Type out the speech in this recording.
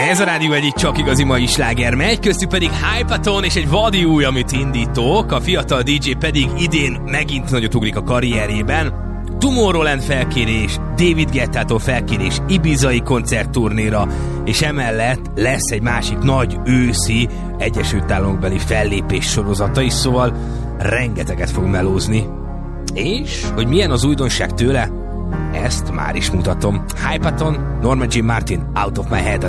Ez a rádió egyik csak igazi mai sláger megy, köztük pedig Hypaton és egy vadi új, amit indítok, a fiatal DJ pedig idén megint nagyot ugrik a karrierjében. Tomorrowland felkérés, David Guettától felkérés ibizai koncertturnéra, és emellett lesz egy másik nagy őszi Egyesült Államokbeli fellépés sorozata is, szóval rengeteget fog melózni. És, hogy milyen az újdonság tőle, ezt már is mutatom. Hypaton, Norma Jean Martin, Out of My Head.